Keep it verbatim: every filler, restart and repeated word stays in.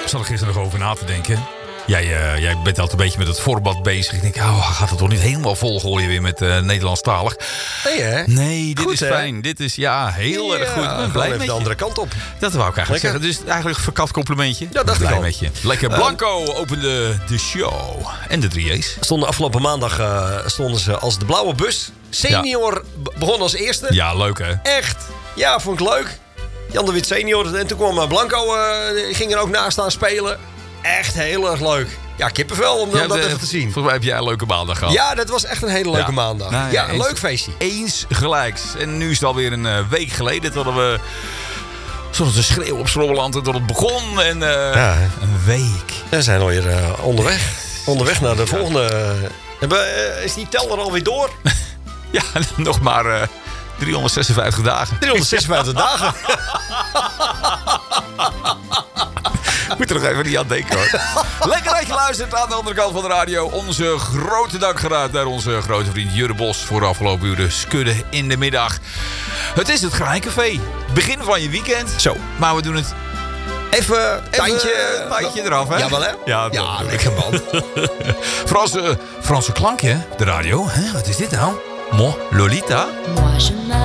zat er gisteren nog over na te denken. Jij, uh, jij bent altijd een beetje met het format bezig. Ik denk, oh, gaat het toch niet helemaal volgooien weer met uh, Nederlandstalig? Nee, hè? Nee, dit goed, is hè? fijn. Dit is, ja, heel ja, erg goed. Ik ben blij met de je. andere kant op. Dat wou ik eigenlijk Lekker. zeggen. Dus eigenlijk een verkat complimentje. Ja, dacht blij ik al. met je. Lekker. Blanco uh, opende de show. En de drie E's. Stonden afgelopen maandag uh, stonden ze als de blauwe bus. Senior ja. begon als eerste. Ja, leuk hè? Echt. Ja, vond ik leuk. Jan de Wit senior. En toen kwam Blanco, uh, ging er ook naast staan spelen. Echt heel erg leuk. Ja, kippenvel om, om ja, dat de, even te zien. Volgens mij heb jij een leuke maandag gehad. Ja, dat was echt een hele leuke ja. maandag. Nou, ja, ja, een eens, leuk feestje. Eens gelijks. En nu is het alweer een uh, week geleden. Toen hadden we zoals een schreeuw op Schrobbeland tot het begon. En uh, ja. een week. We zijn alweer uh, onderweg. Onderweg naar de volgende. Uh, uh, is die teller alweer door? Ja, nog maar uh, driehonderdzesenvijftig dagen. driehonderdzesenvijftig dagen. Moet er nog even niet aan denken hoor. Lekker dat je luistert aan de andere kant van de radio. Onze grote dank gaat naar onze grote vriend Jurre Bos voor de afgelopen uren skudden in de middag. Het is het Grijncafé. Begin van je weekend. Zo. Maar we doen het even tandje, tandje eraf hè. Jawel hè? Ja, ja lekker man. Franse, Franse klankje, de radio. Hè? Wat is dit nou? Mo, Lolita. Moi je